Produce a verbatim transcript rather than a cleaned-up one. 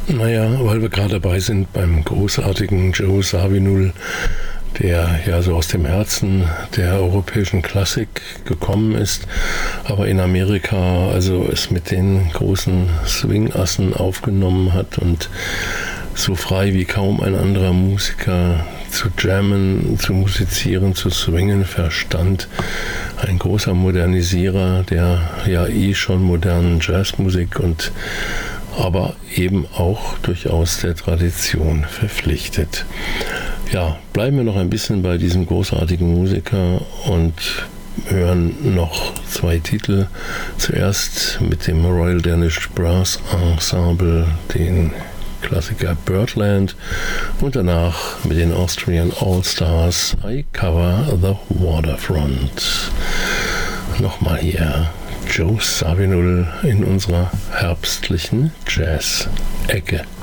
Naja, weil wir gerade dabei sind beim großartigen Joe Zawinul, der ja so aus dem Herzen der europäischen Klassik gekommen ist, aber in Amerika also es mit den großen Swingassen aufgenommen hat und so frei wie kaum ein anderer Musiker zu jammen, zu musizieren, zu swingen verstand. Ein großer Modernisierer der ja eh schon modernen Jazzmusik und aber eben auch durchaus der Tradition verpflichtet. Ja, bleiben wir noch ein bisschen bei diesem großartigen Musiker und hören noch zwei Titel. Zuerst mit dem Royal Danish Brass Ensemble, den Klassiker Birdland, und danach mit den Austrian All-Stars I Cover the Waterfront. Nochmal hier Joe Zawinul in unserer herbstlichen Jazz-Ecke.